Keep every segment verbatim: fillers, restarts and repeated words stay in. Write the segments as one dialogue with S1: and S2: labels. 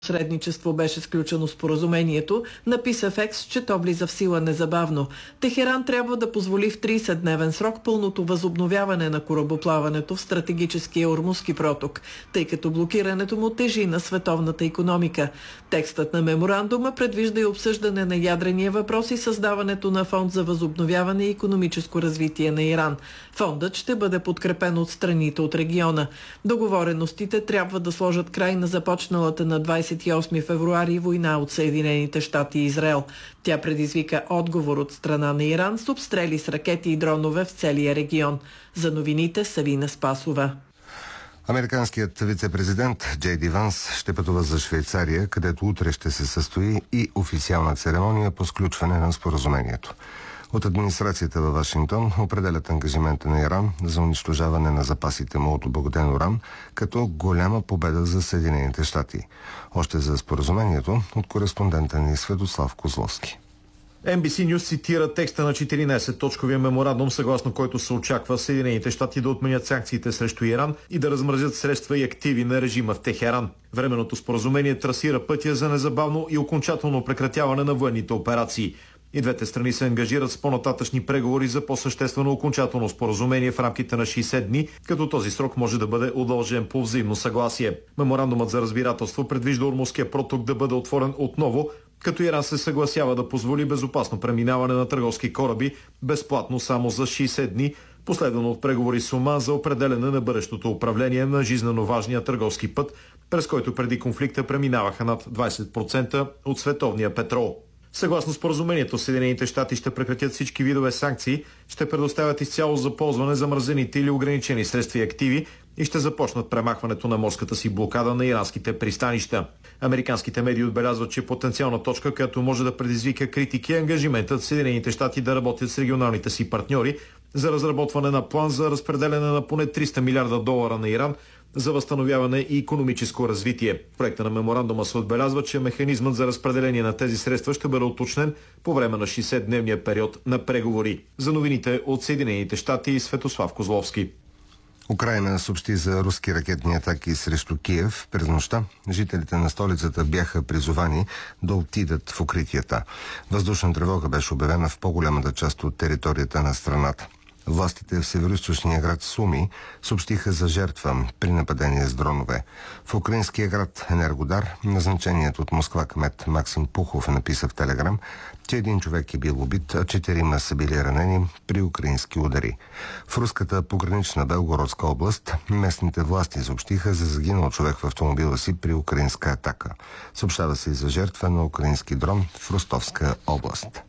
S1: посредничество беше сключено споразумението, написа в Екс, че то влиза в сила незабавно. Техеран трябва да позволи в тридесетдневен срок пълното възобновяване на корабоплаването в стратегическия Ормузски проток, тъй като блокирането му тежи на световната икономика. Текстът на меморандума предвижда и обсъждане на ядрения въпрос и създаването на фонд за възобновяване и икономическо развитие на Иран. Фондът ще бъде подкрепен от страните от региона. Договореностите трябва да сложат край на започналата на двадесет и осми февруари война от Съединените щати и Израел. Тя предизвика отговор от страна на Иран с обстрели с ракети и дронове в целия регион. За новините Савина Спасова.
S2: Американският вице-президент Джей Ди Ванс ще пътува за Швейцария, където утре ще се състои и официална церемония по сключване на споразумението. От администрацията във Вашингтон определят ангажимента на Иран за унищожаване на запасите му от обогатен уран като голяма победа за Съединените щати. Още за споразумението от кореспондента ни Светослав Козловски.
S3: Ен Би Си News цитира текста на четиринадесет-точковия меморандум, съгласно който се очаква Съединените щати да отменят санкциите срещу Иран и да размразят средства и активи на режима в Техеран. Временното споразумение трасира пътя за незабавно и окончателно прекратяване на военните операции. И двете страни се ангажират с по-нататъчни преговори за по-съществено окончателно споразумение в рамките на шейсет дни, като този срок може да бъде удължен по взаимно съгласие. Меморандумът за разбирателство предвижда Ормузския проток да бъде отворен отново, като Иран се съгласява да позволи безопасно преминаване на търговски кораби безплатно само за шейсет дни, последвано от преговори с Оман за определене на бъдещото управление на жизнено важния търговски път, през който преди конфликта преминаваха над двадесет процента от световния петрол. Съгласно споразумението, Съединените щати ще прекратят всички видове санкции, ще предоставят изцяло за ползване замразените или ограничени средства и активи и ще започнат премахването на морската си блокада на иранските пристанища. Американските медии отбелязват, че потенциална точка, която може да предизвика критики, е ангажиментът Съединените щати да работят с регионалните си партньори за разработване на план за разпределяне на поне триста милиарда долара на Иран за възстановяване и икономическо развитие. В проекта на меморандума се отбелязва, че механизмът за разпределение на тези средства ще бъде уточнен по време на шейсетдневния период на преговори. За новините от Съединените щати, Светослав Козловски.
S2: Украйна съобщи за руски ракетни атаки срещу Киев през нощта. Жителите на столицата бяха призовани да отидат в укритията. Въздушна тревога беше обявена в по-голямата част от територията на страната. Властите в североизточния град Суми съобщиха за жертва при нападение с дронове. В украинския град Енергодар назначеният от Москва кмет Максим Пухов е написал в Телеграм, че един човек е бил убит, а четирима са били ранени при украински удари. В руската погранична Белгородска област местните власти съобщиха за загинал човек в автомобила си при украинска атака. Съобщава се и за жертва на украински дрон в Ростовска област.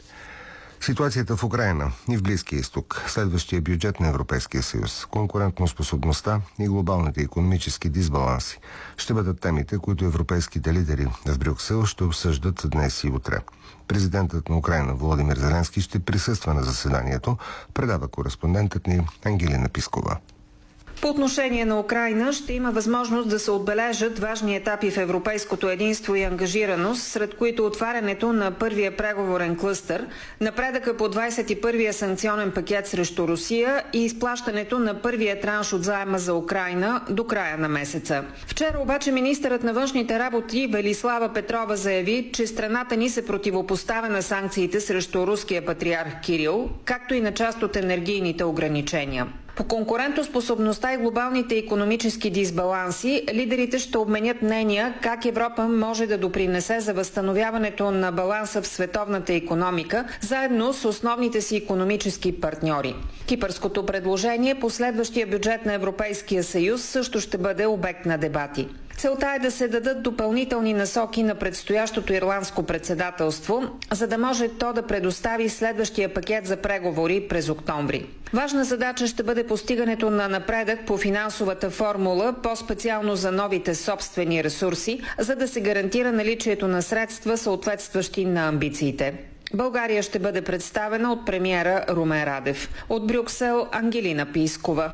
S2: Ситуацията в Украйна и в Близкия изток, следващия бюджет на Европейския съюз, конкурентоспособността и глобалните икономически дисбаланси ще бъдат темите, които европейските лидери в Брюксел ще обсъждат днес и утре. Президентът на Украйна Володимир Зеленски ще присъства на заседанието, предава кореспондентът ни Ангелина Пискова.
S4: По отношение на Украйна ще има възможност да се отбележат важни етапи в европейското единство и ангажираност, сред които отварянето на първия преговорен клъстър, напредъка по двадесет и първия санкционен пакет срещу Русия и изплащането на първия транш от заема за Украйна до края на месеца. Вчера обаче министърът на външните работи Велислава Петрова заяви, че страната ни се противопоставя на санкциите срещу руския патриарх Кирил, както и на част от енергийните ограничения. По конкурентоспособността и глобалните икономически дисбаланси, лидерите ще обменят мнения как Европа може да допринесе за възстановяването на баланса в световната икономика, заедно с основните си икономически партньори. Кипърското предложение по следващия бюджет на Европейския съюз също ще бъде обект на дебати. Целта е да се дадат допълнителни насоки на предстоящото ирландско председателство, за да може то да предостави следващия пакет за преговори през октомври. Важна задача ще бъде постигането на напредък по финансовата формула, по-специално за новите собствени ресурси, за да се гарантира наличието на средства, съответстващи на амбициите. България ще бъде представена от премиера Румен Радев. От Брюксел Ангелина Пискова.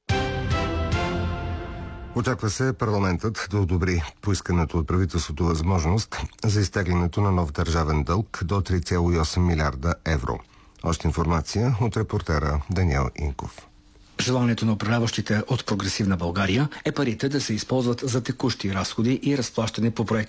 S2: Очаква се парламентът да одобри поискането от правителството възможност за изтеглянето на нов държавен дълг до три цяло и осем милиарда евро. Още информация от репортера Даниел Инков.
S5: Желанието на управляващите от Прогресивна България е парите да се използват за текущи разходи и разплащане по проекти